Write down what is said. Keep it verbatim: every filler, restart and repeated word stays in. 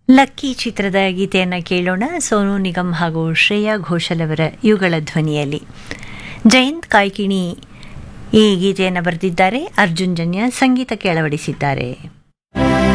Lucky ಚಿತ್ರದ ಗೀತೆಯನ್ನು ಕೇಳೋಣ. ಸೋನು ನಿಗಮ್ ಹಾಗೂ ಶ್ರೇಯಾ ಘೋಷಲ್ ಅವರ ಇವುಗಳ ಧ್ವನಿಯಲ್ಲಿ. ಜಯಂತ್ ಕಾಯ್ಕಿಣಿ ಈ ಗೀತೆಯನ್ನು ಬರೆದಿದ್ದಾರೆ, ಅರ್ಜುನ್ ಜನ್ಯ ಸಂಗೀತಕ್ಕೆ ಅಳವಡಿಸಿದ್ದಾರೆ.